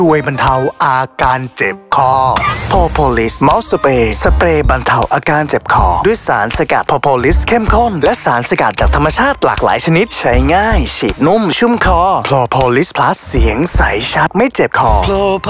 ช่วยบรรเทาอาการเจ็บคอ Propolis Mouth Spray สเปรย์บรรเทาอาการเจ็บคอด้วยสารสกัด Propolis เข้มข้นและสารสกัดจากธรรมชาติหลากหลายชนิดใช้ง่ายฉีดนุ่มชุ่มคอ Propolis Plus เสียงใสชัดไม่เจ็บคอ